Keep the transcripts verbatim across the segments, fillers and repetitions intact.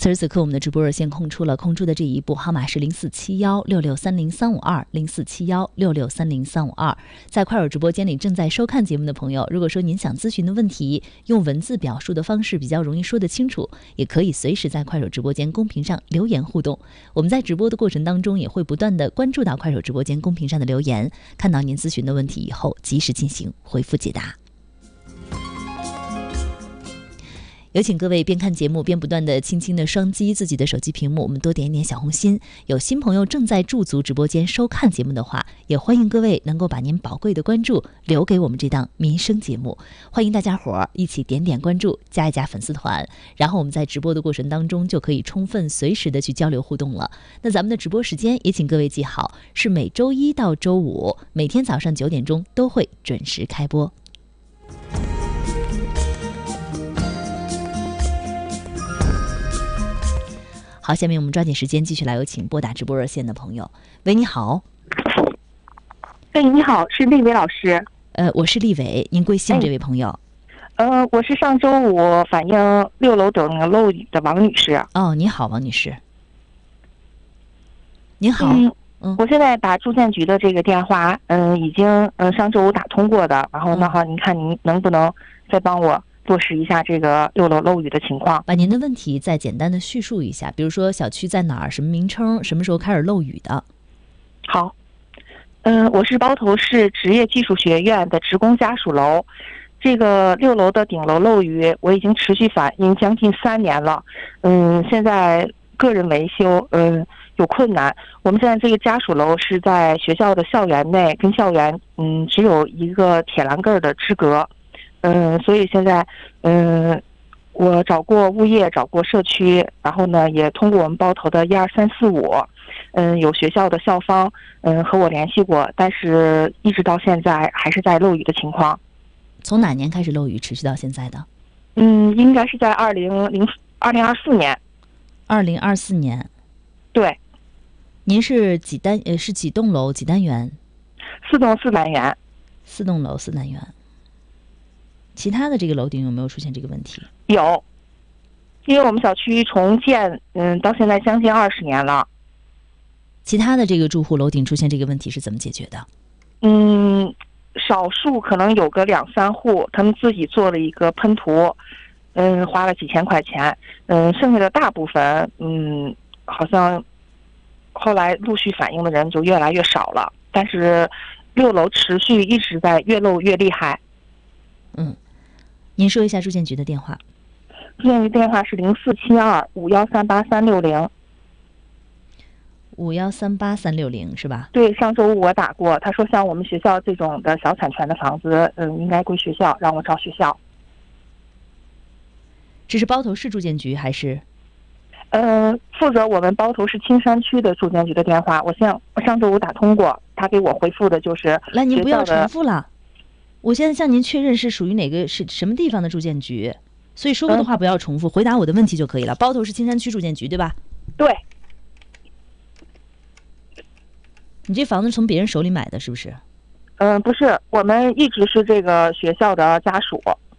此时此刻，我们的直播热线空出了，空出的这一步号码是零四七幺六六三零三五二，零四七幺六六三零三五二。在快手直播间里正在收看节目的朋友，如果说您想咨询的问题，用文字表述的方式比较容易说得清楚，也可以随时在快手直播间公屏上留言互动。我们在直播的过程当中，也会不断的关注到快手直播间公屏上的留言，看到您咨询的问题以后，及时进行回复解答。有请各位边看节目边不断的轻轻的双击自己的手机屏幕，我们多点一点小红心。有新朋友正在驻足直播间收看节目的话，也欢迎各位能够把您宝贵的关注留给我们这档民生节目。欢迎大家伙儿一起点点关注，加一加粉丝团，然后我们在直播的过程当中就可以充分随时的去交流互动了。那咱们的直播时间也请各位记好，是每周一到周五每天早上九点钟都会准时开播。好，下面我们抓紧时间继续来有请拨打直播热线的朋友。喂，你好。 哎，你好，是丽伟老师。 呃，我是丽伟，您贵姓？这位朋友。 呃，我是上周五反映六楼等漏雨的王女士。 哦，你好，王女士。您好。 嗯， 嗯我现在打住建局的这个电话，嗯，已经嗯上周五打通过的。然后那好，您看您能不能再帮我落实一下这个六楼漏雨的情况？ 把您的问题再简单的叙述一下，比如说小区在哪儿，什么名称，什么时候开始漏雨的。 好，嗯，我是包头市职业技术学院的职工家属楼，这个六楼的顶楼漏雨，我已经持续反映将近三年了。嗯，现在个人维修，嗯，有困难。我们现在这个家属楼是在学校的校园内，跟校园嗯只有一个铁栏杆的支隔。嗯，所以现在，嗯，我找过物业，找过社区，然后呢，也通过我们包头的一二三四五，嗯，有学校的校方，嗯，和我联系过，但是一直到现在还是在漏雨的情况。 从哪年开始漏雨，持续到现在的？ 嗯，应该是在二零零二零二四年。 二零二四年。 对。 您是几单？呃，是几栋楼？几单元？ 四栋四单元。 四栋楼四单元。其他的这个楼顶有没有出现这个问题？ 有，因为我们小区重建，嗯，到现在将近二十年了。 其他的这个住户楼顶出现这个问题是怎么解决的？ 嗯，少数可能有个两三户，他们自己做了一个喷涂，嗯，花了几千块钱，嗯，剩下的大部分，嗯，好像后来陆续反映的人就越来越少了，但是六楼持续一直在越漏越厉害。 嗯。您说一下住建局的电话。 住建局电话是零四七二五幺三八三六零。 五幺三八三六零是吧？ 对，上周五我打过，他说像我们学校这种的小产权的房子，嗯，应该归学校，让我找学校。 这是包头市住建局还是？ 呃，负责我们包头市青山区的住建局的电话，我向我上周五打通过，他给我回复的就是。 来，您不要重复了。我现在向您确认是属于哪个是什么地方的住建局，所以说过的话不要重复，嗯、回答我的问题就可以了。包头是青山区住建局对吧？ 对。 你这房子是从别人手里买的是不是？ 嗯，不是，我们一直是这个学校的家属。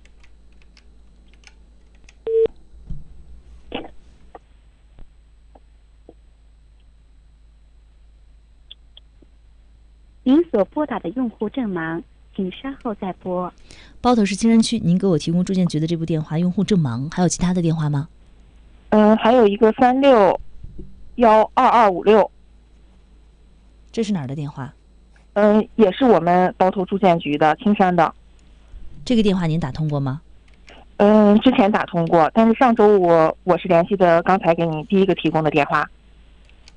您所拨打的用户正忙，请稍后再拨。 包头市青山区，您给我提供住建局的这部电话，用户正忙，还有其他的电话吗？ 嗯，还有一个三六幺二二五六。 这是哪儿的电话？ 嗯，也是我们包头住建局的，青山的。 这个电话您打通过吗？ 嗯，之前打通过，但是上周我我是联系的刚才给你第一个提供的电话。